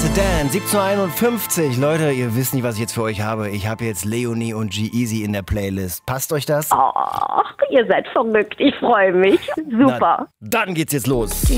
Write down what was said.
to Dance, 17:51 Uhr. Leute, ihr wisst nicht, was ich jetzt für euch habe. Ich habe jetzt Leonie und G-Eazy in der Playlist. Passt euch das? Ach, ihr seid verrückt. Ich freue mich. Super. Na, dann geht's jetzt los.